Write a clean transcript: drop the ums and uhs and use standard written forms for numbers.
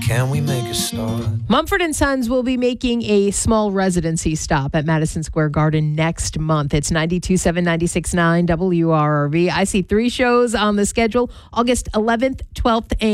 Can we make a start? Mumford & Sons will be making a small residency stop at Madison Square Garden next month. It's 92.7, 96.9 WRRV. I see 3 shows on the schedule, August 11th, 12th, and